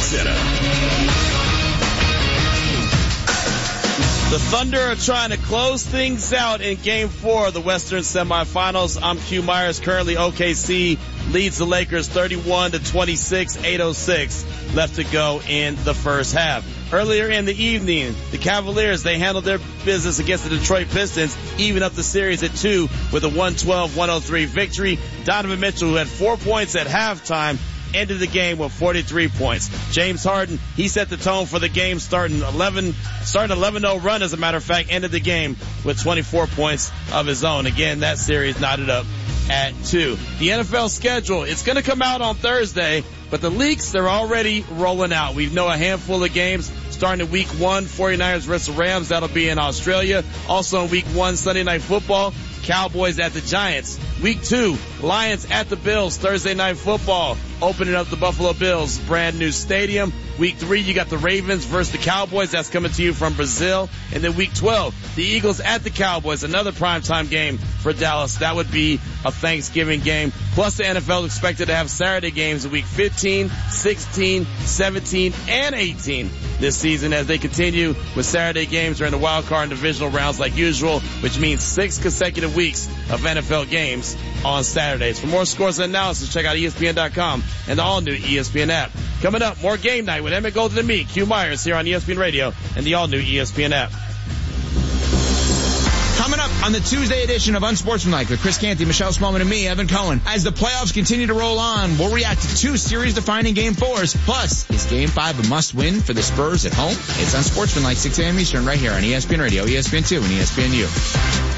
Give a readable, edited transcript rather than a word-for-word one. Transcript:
Center. The Thunder are trying to close things out in Game 4 of the Western semifinals. I'm Q Myers. Currently, OKC leads the Lakers 31-26, 8:06 left to go in the first half. Earlier in the evening, the Cavaliers, they handled their business against the Detroit Pistons, even up the series at 2 with a 112-103 victory. Donovan Mitchell, who had 4 points at halftime, ended the game with 43 points. James Harden, he set the tone for the game, starting 11-0 run, as a matter of fact, ended the game with 24 points of his own. Again, that series knotted up at 2. The NFL schedule, it's going to come out on Thursday, but the leaks, they're already rolling out. We know a handful of games starting in week 1, 49ers versus Rams. That'll be in Australia. Also in week 1, Sunday Night Football, Cowboys at the Giants. Week 2, Lions at the Bills, Thursday Night Football, opening up the Buffalo Bills brand new stadium. Week 3, you got the Ravens versus the Cowboys. That's coming to you from Brazil. And then week 12, the Eagles at the Cowboys, another primetime game for Dallas. That would be a Thanksgiving game. Plus the NFL is expected to have Saturday games in week 15, 16, 17, and 18 this season as they continue with Saturday games during the wild card and divisional rounds like usual, which means 6 consecutive weeks of NFL games on Saturdays. For more scores and analysis, check out ESPN.com and the all-new ESPN app. Coming up, more Game Night with Emmett Golden and me, Q Myers, here on ESPN Radio and the all-new ESPN app. Coming up on the Tuesday edition of Unsportsmanlike with Chris Canty, Michelle Smallman, and me, Evan Cohen. As the playoffs continue to roll on, we'll react to 2 series-defining Game 4s. Plus, is Game 5 a must-win for the Spurs at home? It's Unsportsmanlike, 6 a.m. Eastern, right here on ESPN Radio, ESPN2, and ESPNU.